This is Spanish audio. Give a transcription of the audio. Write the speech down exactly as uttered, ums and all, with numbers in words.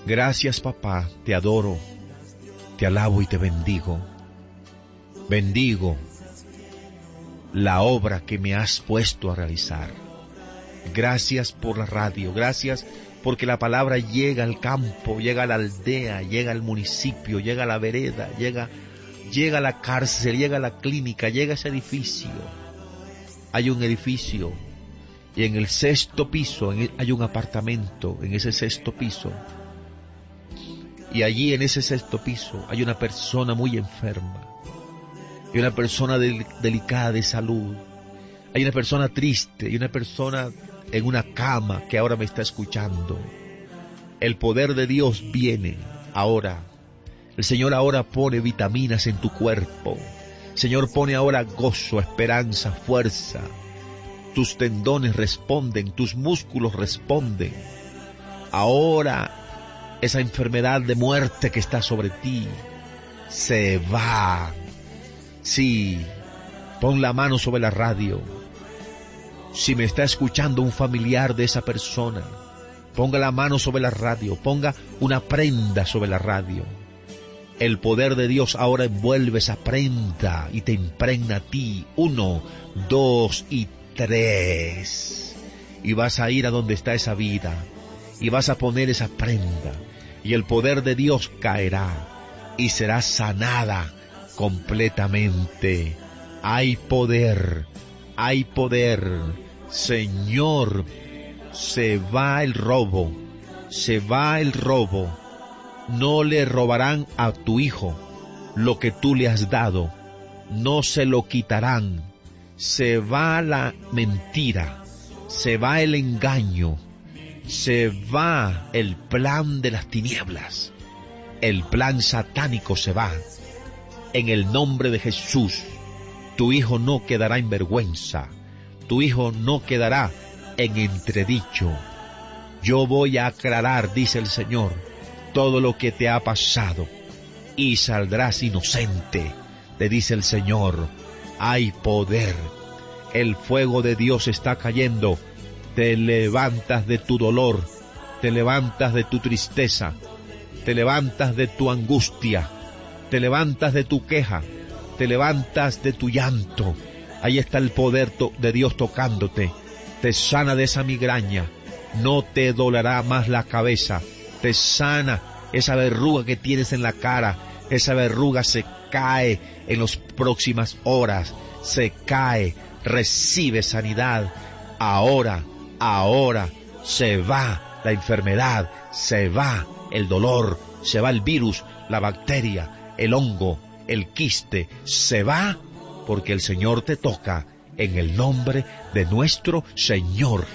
Gracias, papá, te adoro, te alabo y te bendigo. Bendigo la obra que me has puesto a realizar. Gracias por la radio, gracias porque la palabra llega al campo, llega a la aldea, llega al municipio, llega a la vereda, llega, llega a la cárcel, llega a la clínica, llega a ese edificio. Hay un edificio y en el sexto piso hay un apartamento, en ese sexto piso. Y allí en ese sexto piso hay una persona muy enferma. Hay una persona del, delicada de salud. Hay una persona triste y una persona en una cama que ahora me está escuchando. El poder de Dios viene ahora. El Señor ahora pone vitaminas en tu cuerpo. El Señor pone ahora gozo, esperanza, fuerza. Tus tendones responden, tus músculos responden. Ahora esa enfermedad de muerte que está sobre ti se va. Sí, pon la mano sobre la radio. Si me está escuchando un familiar de esa persona, ponga la mano sobre la radio, ponga una prenda sobre la radio. El poder de Dios ahora envuelve esa prenda y te impregna a ti. Uno, dos y tres. Y vas a ir a donde está esa vida y vas a poner esa prenda y el poder de Dios caerá y será sanada completamente. Hay poder, hay poder. Señor, se va el robo, se va el robo. No le robarán a tu hijo lo que tú le has dado, no se lo quitarán. Se va la mentira, se va el engaño, se va el plan de las tinieblas, el plan satánico se va. En el nombre de Jesús, tu hijo no quedará en vergüenza, tu hijo no quedará en entredicho. Yo voy a aclarar, dice el Señor, todo lo que te ha pasado y saldrás inocente, te dice el Señor. Hay poder, el fuego de Dios está cayendo. Te levantas de tu dolor, te levantas de tu tristeza, te levantas de tu angustia, te levantas de tu queja, te levantas de tu llanto. Ahí está el poder de Dios tocándote, te sana de esa migraña, no te dolerá más la cabeza, te sana esa verruga que tienes en la cara, esa verruga se cae en las próximas horas, se cae, recibe sanidad. Ahora, ahora se va la enfermedad, se va el dolor, se va el virus, la bacteria, el hongo, el quiste, se va porque el Señor te toca en el nombre de nuestro Señor